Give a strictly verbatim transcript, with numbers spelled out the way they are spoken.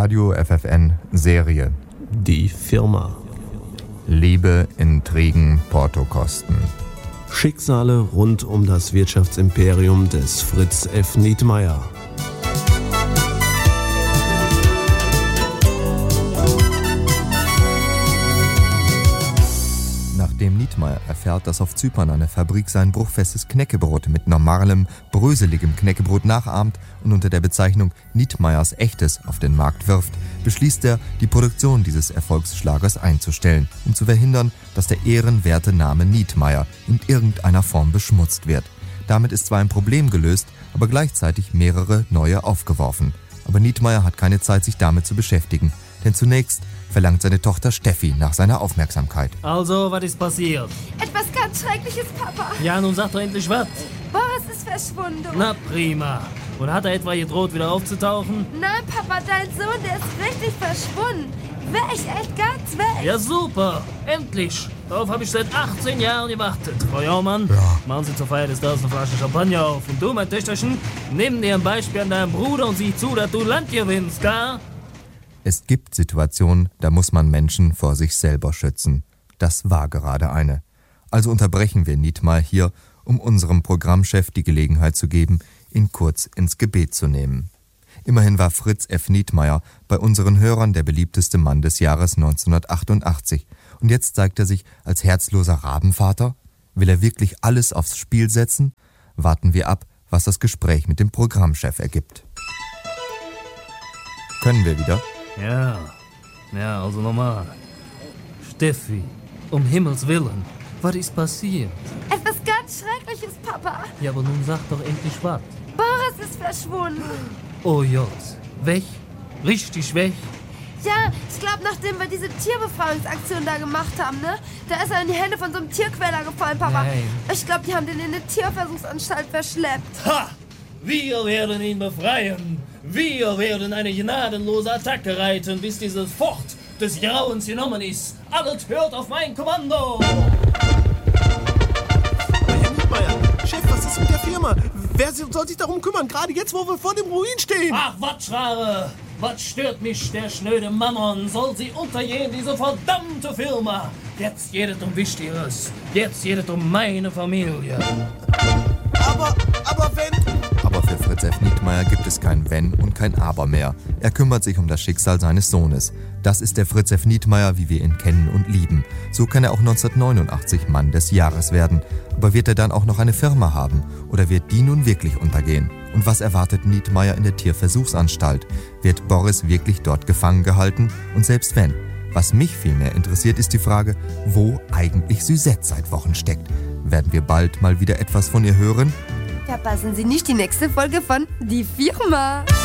Radio F F N Serie. Die Firma. Liebe, Intrigen, Portokosten. Schicksale rund um das Wirtschaftsimperium des Fritz F. Nietmeyer. Nachdem Nietmeyer erfährt, dass auf Zypern eine Fabrik sein bruchfestes Knäckebrot mit normalem, bröseligem Knäckebrot nachahmt und unter der Bezeichnung Nietmeyers Echtes auf den Markt wirft, beschließt er, die Produktion dieses Erfolgsschlagers einzustellen, um zu verhindern, dass der ehrenwerte Name Nietmeyer in irgendeiner Form beschmutzt wird. Damit ist zwar ein Problem gelöst, aber gleichzeitig mehrere neue aufgeworfen. Aber Nietmeyer hat keine Zeit, sich damit zu beschäftigen, denn zunächst verlangt seine Tochter Steffi nach seiner Aufmerksamkeit. Also, was ist passiert? Etwas ganz Schreckliches, Papa. Ja, nun sag doch endlich was. Boris ist verschwunden. Na prima. Und hat er etwa gedroht, wieder aufzutauchen? Nein, Papa, dein Sohn, der ist richtig verschwunden. Weg, echt ganz weg. Ja, super. Endlich. Darauf habe ich seit achtzehn Jahren gewartet. Frau Jaumann, ja. Machen Sie zur Feier des Tages eine Flasche Champagner auf. Und du, mein Töchterchen, nimm dir ein Beispiel an deinem Bruder und sieh zu, dass du Land gewinnst, gell? Es gibt Situationen, da muss man Menschen vor sich selber schützen. Das war gerade eine. Also unterbrechen wir Nietmeyer hier, um unserem Programmchef die Gelegenheit zu geben, ihn kurz ins Gebet zu nehmen. Immerhin war Fritz F. Nietmeyer bei unseren Hörern der beliebteste Mann des Jahres neunzehnhundertachtundachtzig. Und jetzt zeigt er sich als herzloser Rabenvater? Will er wirklich alles aufs Spiel setzen? Warten wir ab, was das Gespräch mit dem Programmchef ergibt. Können wir wieder? Ja, ja, also normal. Steffi, um Himmels Willen, was ist passiert? Etwas ganz Schreckliches, Papa. Ja, aber nun sag doch endlich was. Boris ist verschwunden. Oh Jott, weg? Richtig weg? Ja, ich glaube, nachdem wir diese Tierbefreiungsaktion da gemacht haben, ne? Da ist er in die Hände von so einem Tierquäler gefallen, Papa. Nein. Ich glaube, die haben den in eine Tierversuchsanstalt verschleppt. Ha! Wir werden ihn befreien. Wir werden eine gnadenlose Attacke reiten, bis dieses Fort des Grauens genommen ist. Alles hört auf mein Kommando! Herr Nietmeyer, Chef, was ist mit der Firma? Wer soll sich darum kümmern, gerade jetzt, wo wir vor dem Ruin stehen? Ach, was, Schware! Was stört mich, der schnöde Mammon? Soll sie untergehen, diese verdammte Firma? Jetzt geht es um Wichtigeres. Jetzt geht es um meine Familie. Aber, aber wenn... Aber für Fritz F. Nietmeyer gibt es kein Wenn und kein Aber mehr. Er kümmert sich um das Schicksal seines Sohnes. Das ist der Fritz F. Nietmeyer, wie wir ihn kennen und lieben. So kann er auch neunzehnhundertneunundachtzig Mann des Jahres werden. Aber wird er dann auch noch eine Firma haben? Oder wird die nun wirklich untergehen? Und was erwartet Nietmeyer in der Tierversuchsanstalt? Wird Boris wirklich dort gefangen gehalten? Und selbst wenn? Was mich vielmehr interessiert, ist die Frage, wo eigentlich Suzette seit Wochen steckt. Werden wir bald mal wieder etwas von ihr hören? Verpassen Sie nicht die nächste Folge von Die Firma.